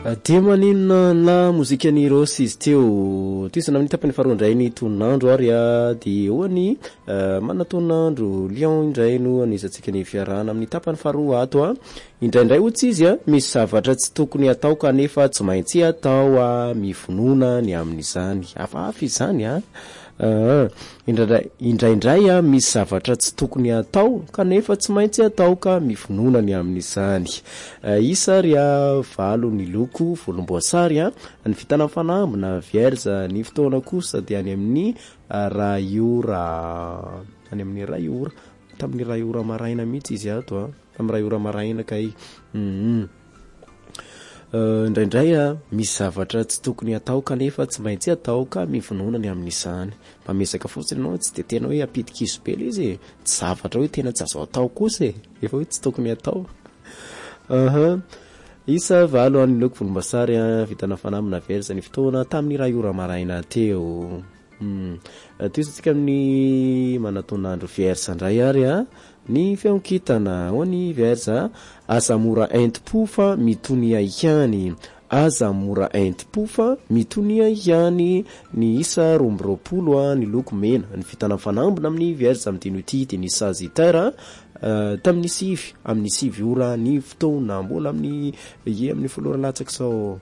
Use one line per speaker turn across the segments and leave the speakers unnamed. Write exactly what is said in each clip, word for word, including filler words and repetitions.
Dia maninona na mozika ny Rosy izy teo tisana amin'ny tapany faharoa indray ny tonandro ary a dia hoany mana tonandro Lion indray no anisantsika ny fiarahana amin'ny tapany faharoa ato a indraindray ohatsy izy a misy zavatra tsy tokony atao kanefa tsy maintsy atao a mifonona ny amin'izany hafahafa izany a Uh, indraindray indraindray a misy zavatra tsy tokony atao kanefa tsy maintsy atao ka mifonona ny amin'izany uh, isa ry a valo ny loko volomboasary a ny vitana fanambina vierge ny fotoana kosa dia any amin'ny uh, rayora any amin'ny rayora tamin'ny rayora maraina mihitsy izy ato a tamin'ny rayora maraina kay mm Uh, indraindray a misy zavatra tsy tokony atao kanefa tsy maintsy atao ka mifonona ny amin'izany mamesaka fotsiny ianao tsy de tena hoe apitikiso be izy tsy zavatra hoe tena tsy azo atao kosa e efa hoe tsy tokony atao aha isa valo any loko volomboasary a vitana fanamina versa ny fotoana tamin'ny rayora maraina teo mm toisitsika amin'ny manatonandro versa ndray ary a ny feonkitana hoany versa aza mora entipofa mitonia ihany aza mora entipofa mitonia ihany ny isa rombropolo a ny loko mena ny vitana fanambina amin'ny versa amin'ny tiny ny Sagittaire uh, tamin'ny sivy amin'ny sivy ora ny fotoana mbola amin'ny ye amin'ny folora latsaka sao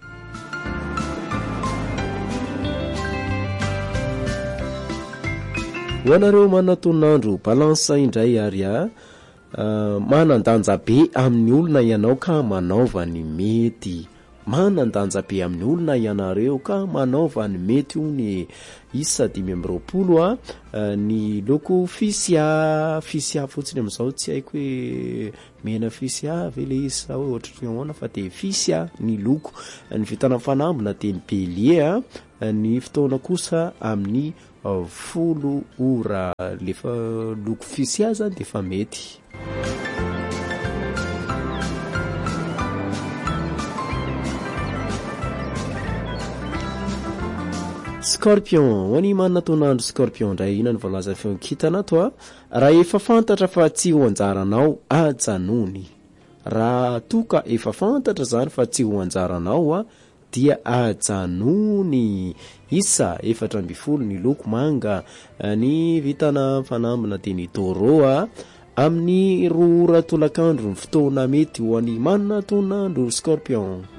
hoanareo manatonandro balance indray ary a uh, manandanja be amin'ny olona ianao ka manaova ny mety manandanja be amin'ny olona ianareo ka manaova ny mety ony isa dimy amby roapolo a uh, ny loko fisia fisia fotsiny amin'izao tsy haiko hoe mena fisia ve le isa hoe ohatry ny ahoana fa de fisia ny loko ny vitana fanambina de ny bélier a ny fotoana kosa amin'ny uh, folo ora lefa loko fisia zany de fa mety Scorpion hoany manana tonandro Scorpion ndray ina ny voalaza feonkitana to a raha efa fantatra fa tsy ho anjaranao ajanony raha toka efa fantatra zany fa tsy ho anjaranao a dia ajanony isa efatra amby folo ny loko manga ny vitana fanambina de ny taureau a amin'ny roa ora tolakandro ny fotoana mety ho any manana tonandro Scorpion